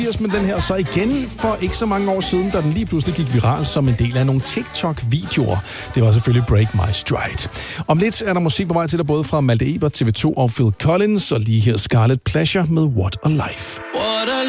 Men den her så igen for ikke så mange år siden, da den lige pludselig gik viral som en del af nogle TikTok-videoer. Det var selvfølgelig Break My Stride. Om lidt er der musik på vej til dig både fra Malte Ebert, TV2 og Phil Collins, og lige her Scarlet Pleasure med What a Life. What a